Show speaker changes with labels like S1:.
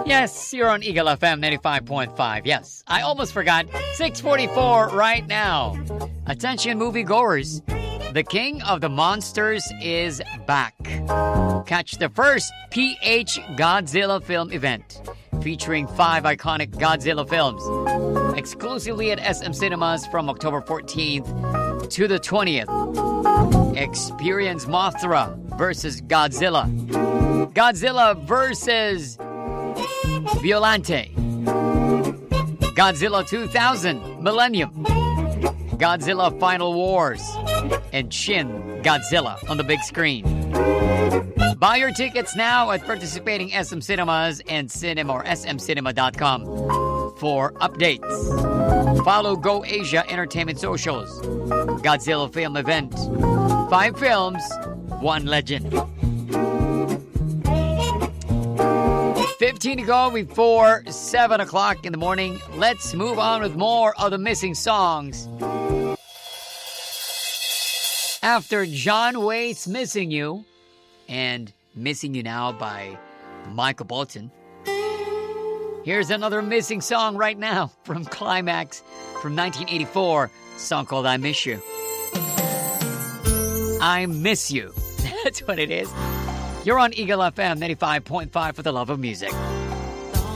S1: Yes, you're on Eagle FM 95.5. Yes, I almost forgot. 6:44 right now. Attention moviegoers. The King of the Monsters is back. Catch the first PH Godzilla film event featuring 5 iconic Godzilla films exclusively at SM Cinemas from October 14th to the 20th. Experience Mothra versus Godzilla. Godzilla versus Violante. Godzilla 2000 Millennium. Godzilla Final Wars. And Shin Godzilla on the big screen. Buy your tickets now at participating SM Cinemas and cinema or smcinema.com for updates. Follow Go Asia Entertainment Socials. Godzilla Film Event. 5 films, 1 legend. 15 to go before 7 o'clock in the morning. Let's move on with more of the missing songs. After John Waite's Missing You and Missing You Now by Michael Bolton, here's another missing song right now from Climax from 1984, a song called I Miss You. I Miss You. That's what it is. You're on Eagle FM 95.5 for the love of music.